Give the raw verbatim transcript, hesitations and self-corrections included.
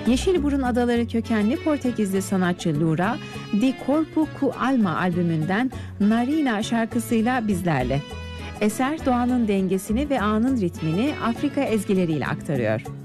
Yeşilburun Adaları kökenli Portekizli sanatçı Lura, De Corpo cu Alma albümünden Narina şarkısıyla bizlerle. Eser doğanın dengesini ve anın ritmini Afrika ezgileriyle aktarıyor.